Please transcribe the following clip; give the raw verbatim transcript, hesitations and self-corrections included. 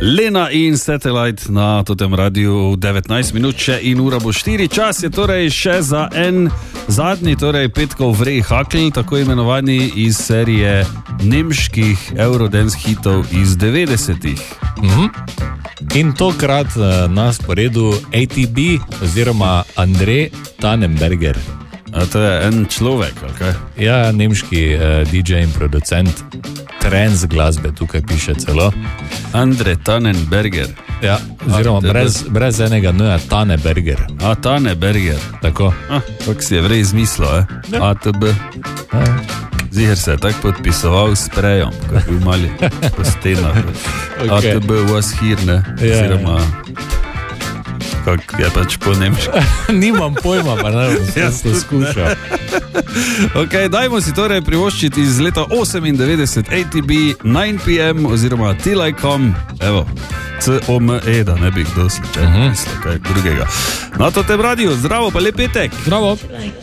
Lena in Satellite na totem radiju devetnajst minut še in ura bo štiri. Čas je torej še za en zadnji, torej petkov vrej hakl, tako imenovani iz serije nemških Eurodance hitov iz devetdesetih. Mhm. In tokrat na sporedu A T B oziroma Andrej Tannenberger. A to je en človek, ali kaj? Ja, nemški uh, D J in producent trance glasbe, tukaj piše celo. Andrej Tannenberger. Ja, oziroma A, brez, brez enega N-ja, Tannenberger. A, Tannenberger. Tako. A, kako si je vrej izmislil, eh? Ja. A T B. Ja. Ziher se je tako podpisoval s sprejom, ko je bil mali po stenah. Okay. A T B was here, ne? Ja, oziroma... Kako je pač po nemški. Nimam pojma, pa ne bom Jaz to skušal. Ok, dajmo si torej privoščiti iz leta osemindevetdeset A T B nine P M oziroma Till I Come. Evo, C O M E, da ne bi kdo slučajno mislil kaj drugega. Na to tem radiju, zdravo pa lep petek. Zdravo.